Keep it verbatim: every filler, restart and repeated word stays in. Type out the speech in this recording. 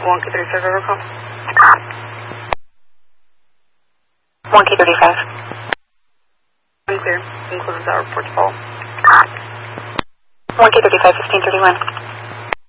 one K thirty-five, over call. one K thirty-five. Unclear. Includes our report to follow. one K thirty-five, fifteen thirty-one.